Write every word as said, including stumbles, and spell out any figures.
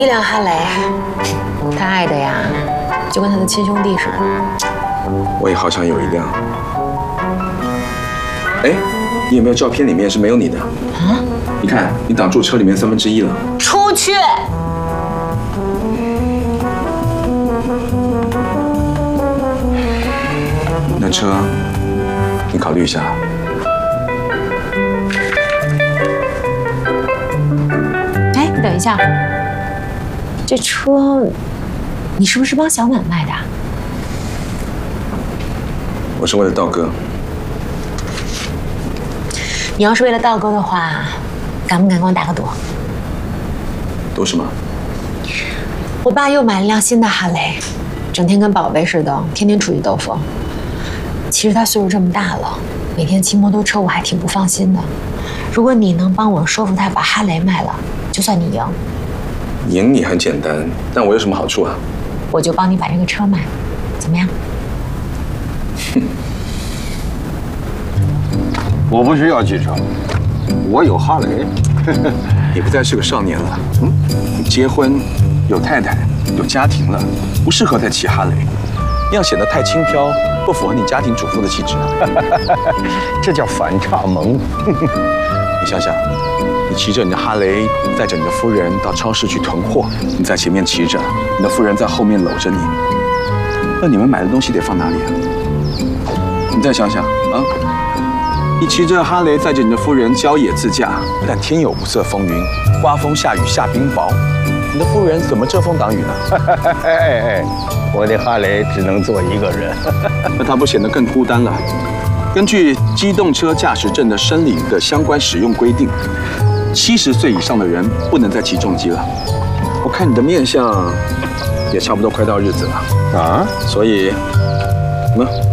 一辆哈雷，他爱的呀，就跟他的亲兄弟似的。 我也好想有一辆。哎，你有没有照片里面是没有你的？啊？你看，你挡住车里面三分之一了。 出去！ 那车，你考虑一下。 哎，你等一下，这车，你是不是帮小满卖的？ 我是为了道哥。 你要是为了道哥的话，敢不敢跟我打个赌？ 赌什么？ 我爸又买了辆新的哈雷，整天跟宝贝似的，天天出去兜风。其实他岁数这么大了，每天骑摩托车我还挺不放心的。如果你能帮我说服他把哈雷卖了，就算你赢。 赢你很简单，但我有什么好处啊？ 我就帮你把这个车卖了，怎么样？ 哼。 我不需要汽车，我有哈雷。 你不再是个少年了，嗯，你结婚，有太太，有家庭了，不适合再骑哈雷，那样显得太轻佻，不符合你家庭主妇的气质。 这叫反差萌。 你想想，你骑着你的哈雷，载着你的夫人到超市去囤货，你在前面骑着，你的夫人在后面搂着你，那你们买的东西得放哪里啊？你再想想啊。你骑着哈雷载着你的夫人郊野自驾，但天有五色风云，刮风下雨下冰雹，你的夫人怎么遮风挡雨呢？ 哎，我的哈雷只能坐一个人， 那她不显得更孤单了？根据机动车驾驶证的申领的相关使用规定，七十岁以上的人不能再骑重机了。我看你的面相也差不多快到日子了啊，所以，什么？